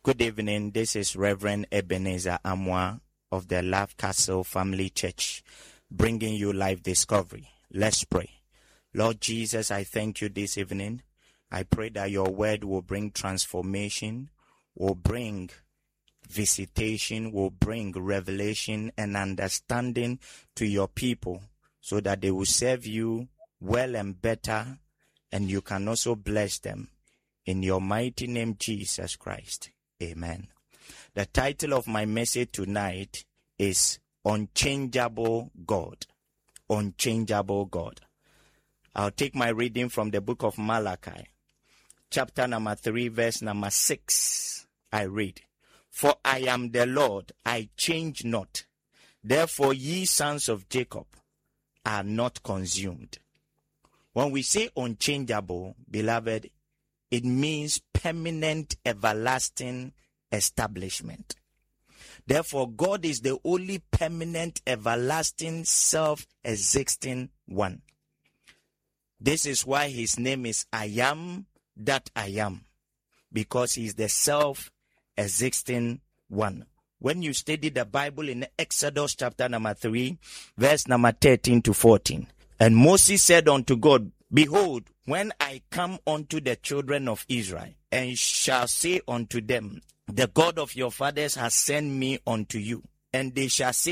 Good evening. This is Reverend Ebenezer Amwa of the Love Castle Family Church, bringing you life discovery. Let's pray. Lord Jesus, I thank you this evening. I pray that your word will bring transformation, will bring visitation, will bring revelation and understanding to your people so that they will serve you well and better, and you can also bless them. In your mighty name, Jesus Christ. Amen. The title of my message tonight is Unchangeable God. Unchangeable God. I'll take my reading from the book of Malachi, chapter number 3, verse number 6. I read, "For I am the Lord, I change not. Therefore ye sons of Jacob are not consumed." When we say unchangeable, beloved, it means permanent, everlasting establishment. Therefore, God is the only permanent, everlasting, self-existing one. This is why his name is I am that I am, because he is the self-existing one. When you study the Bible in Exodus chapter number 3, verse number 13 to 14, and Moses said unto God, "Behold, when I come unto the children of Israel, and shall say unto them, the God of your fathers has sent me unto you, and they shall say